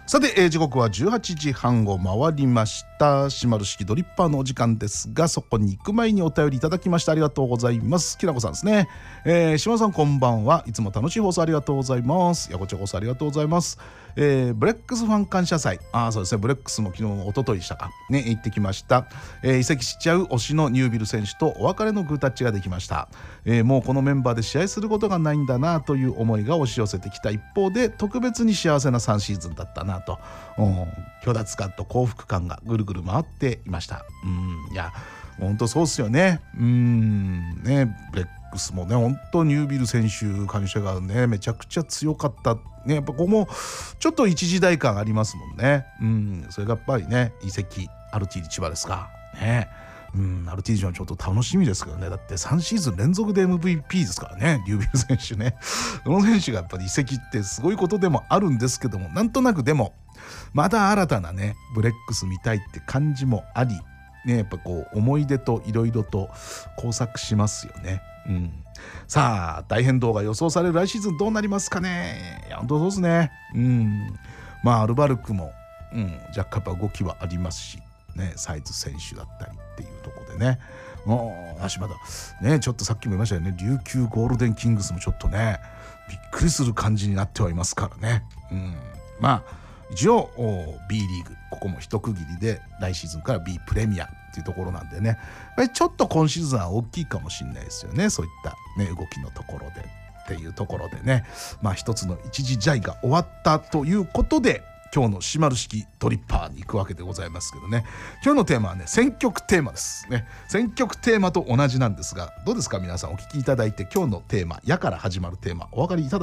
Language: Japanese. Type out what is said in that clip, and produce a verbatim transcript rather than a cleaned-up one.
さて、えー、時刻はじゅうはちじはんを回りました。しまる式ドリッパーのお時間ですが、そこに行く前にお便りいただきましてありがとうございます。きなこさんですね。えー、島さんこんばんは。いつも楽しい放送ありがとうございます。やこちゃこそありがとうございます。えー、ブレックスファン感謝祭、ああそうですね、ブレックスも昨日一昨日でしたかね、行ってきました。えー、移籍しちゃう推しのニュービル選手とお別れのグータッチができました。えー、もうこのメンバーで試合することがないんだなという思いが押し寄せてきた一方で、特別に幸せなさんシーズンだったなと、虚脱感と幸福感がぐるぐる回っていました。うん、いや本当そうっすよね。うんね、ブレックスもね、本当ニュービル選手感謝がねめちゃくちゃ強かったね。やっぱここもちょっと一時代感ありますもんね。うん、それがやっぱりね、移籍アルティーリ千葉ですかね。うん、アルティーリはちょっと楽しみですけどね。だってさんシーズン連続で エムブイピー ですからね、ニュービル選手ね。この選手がやっぱり移籍ってすごいことでもあるんですけども、なんとなくでもまだ新たなねブレックス見たいって感じもありね、やっぱこう思い出といろいろと交錯しますよね。うん、さあ大変動が予想される来シーズンどうなりますかね。いや本当そうですね。うん、まあアルバルクも、うん、若干やっぱ動きはありますしね、サイズ選手だったりっていうところでね、足まだね、ちょっとさっきも言いましたよね、琉球ゴールデンキングスもちょっとねびっくりする感じになってはいますからね。うん、まあ一応 B リーグここも一区切りで来シーズンから B プレミアっていうところなんでね、ちょっと今シーズンは大きいかもしれないですよね。そういった、ね、動きのところでっていうところでね、まあ一つの一時ジャイが終わったということで、今日のしまる式ドリッパーに行くわけでございますけどね、今日のテーマはね選曲テーマですね。選曲テーマと同じなんですが、どうですか皆さん、お聞きいただいて今日のテーマ「や」から始まるテーマお分かりいただ